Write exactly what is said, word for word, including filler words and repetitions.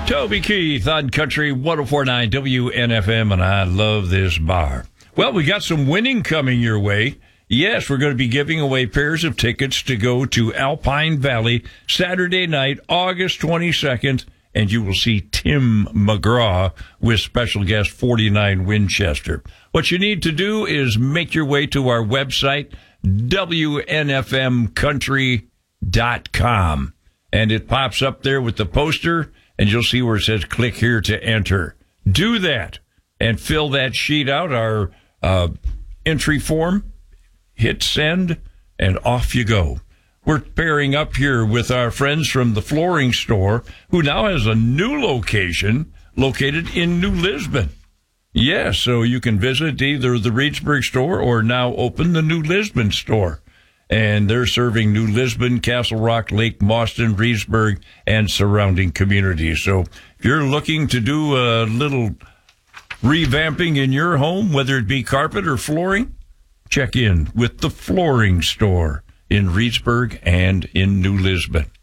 Toby Keith on Country one oh four point nine W N F M, and I love this bar. Well, we got some winning coming your way. Yes, we're going to be giving away pairs of tickets to go to Alpine Valley Saturday night, August twenty-second, and you will see Tim McGraw with special guest forty-nine Winchester. What you need to do is make your way to our website, W N F M country dot com, and it pops up there with the poster, and you'll see where it says click here to enter. Do that and fill that sheet out, our uh, entry form, hit send, and off you go. We're pairing up here with our friends from the Flooring Store, who now has a new location located in New Lisbon. Yes, so you can visit either the Reedsburg store or now open the New Lisbon store. And they're serving New Lisbon, Castle Rock, Lake Mawston, Reedsburg, and surrounding communities. So if you're looking to do a little revamping in your home, whether it be carpet or flooring, check in with the Flooring Store in Reedsburg and in New Lisbon.